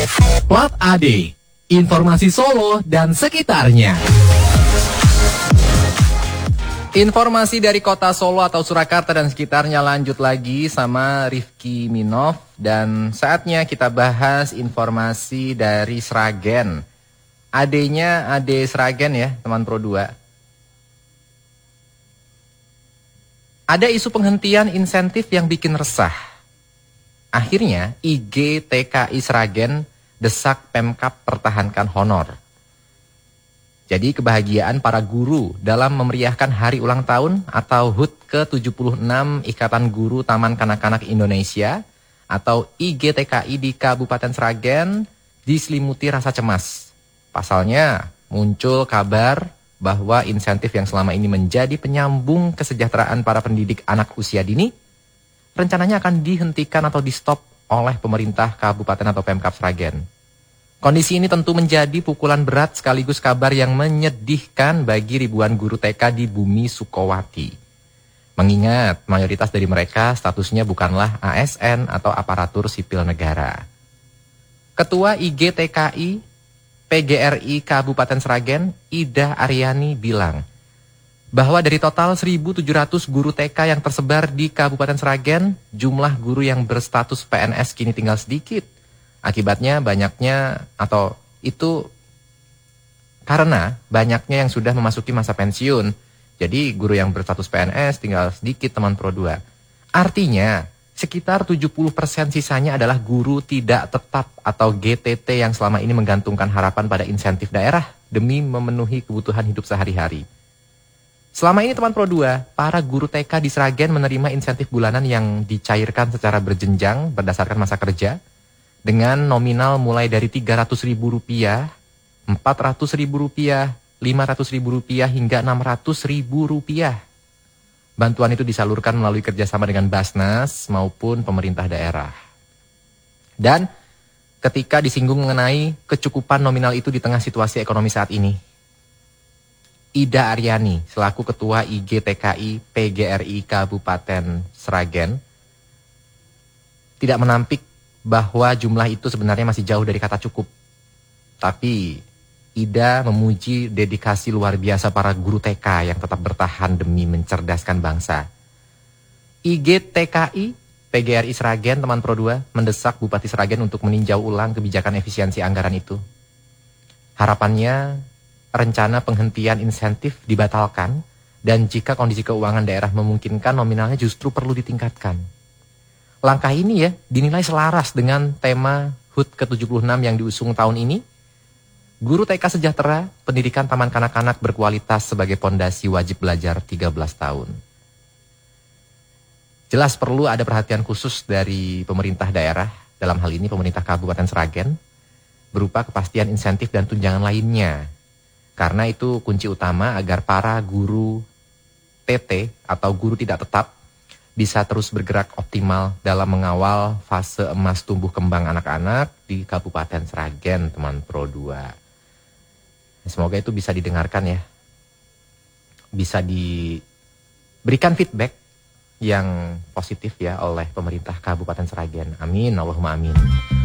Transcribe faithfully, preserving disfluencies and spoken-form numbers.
Plat A D, informasi Solo dan sekitarnya. Informasi dari kota Solo atau Surakarta dan sekitarnya lanjut lagi sama Rifki Minov. Dan saatnya kita bahas informasi dari Sragen. A D-nya A D Sragen ya teman Pro dua. Ada isu penghentian insentif yang bikin resah. Akhirnya I G T K I Sragen desak Pemkab pertahankan honor. Jadi kebahagiaan para guru dalam memeriahkan hari ulang tahun atau H U T ke tujuh puluh enam Ikatan Guru Taman Kanak-Kanak Indonesia atau I G T K I di Kabupaten Sragen diselimuti rasa cemas. Pasalnya muncul kabar bahwa insentif yang selama ini menjadi penyambung kesejahteraan para pendidik anak usia dini rencananya akan dihentikan atau di-stop oleh pemerintah Kabupaten atau Pemkab Sragen. Kondisi ini tentu menjadi pukulan berat sekaligus kabar yang menyedihkan bagi ribuan guru T K di bumi Sukowati. Mengingat mayoritas dari mereka statusnya bukanlah A S N atau aparatur sipil negara. Ketua I G T K I P G R I Kabupaten Sragen, Ida Aryani bilang bahwa dari total seribu tujuh ratus guru T K yang tersebar di Kabupaten Sragen, jumlah guru yang berstatus P N S kini tinggal sedikit. Akibatnya banyaknya atau itu karena banyaknya yang sudah memasuki masa pensiun. Jadi guru yang berstatus P N S tinggal sedikit teman Pro dua. Artinya sekitar tujuh puluh persen sisanya adalah guru tidak tetap atau G T T yang selama ini menggantungkan harapan pada insentif daerah demi memenuhi kebutuhan hidup sehari-hari. Selama ini teman Pro dua, para guru T K di Sragen menerima insentif bulanan yang dicairkan secara berjenjang berdasarkan masa kerja dengan nominal mulai dari tiga ratus ribu rupiah, empat ratus ribu rupiah, lima ratus ribu rupiah hingga enam ratus ribu rupiah. Bantuan itu disalurkan melalui kerjasama dengan Basnas maupun pemerintah daerah. Dan ketika disinggung mengenai kecukupan nominal itu di tengah situasi ekonomi saat ini, Ida Aryani selaku Ketua I G T K I P G R I Kabupaten Sragen tidak menampik bahwa jumlah itu sebenarnya masih jauh dari kata cukup. Tapi Ida memuji dedikasi luar biasa para guru T K yang tetap bertahan demi mencerdaskan bangsa. I G T K I P G R I Sragen teman Pro dua mendesak Bupati Sragen untuk meninjau ulang kebijakan efisiensi anggaran itu. Harapannya rencana penghentian insentif dibatalkan dan jika kondisi keuangan daerah memungkinkan nominalnya justru perlu ditingkatkan. Langkah ini ya dinilai selaras dengan tema H U T ke tujuh puluh enam yang diusung tahun ini. Guru T K sejahtera, pendidikan taman kanak-kanak berkualitas sebagai pondasi wajib belajar tiga belas tahun. Jelas perlu ada perhatian khusus dari pemerintah daerah, dalam hal ini pemerintah Kabupaten Sragen, berupa kepastian insentif dan tunjangan lainnya. Karena itu kunci utama agar para guru T T atau guru tidak tetap bisa terus bergerak optimal dalam mengawal fase emas tumbuh kembang anak-anak di Kabupaten Sragen, teman Pro dua. Semoga itu bisa didengarkan ya. Bisa diberikan feedback yang positif ya oleh pemerintah Kabupaten Sragen. Amin, Allahumma amin.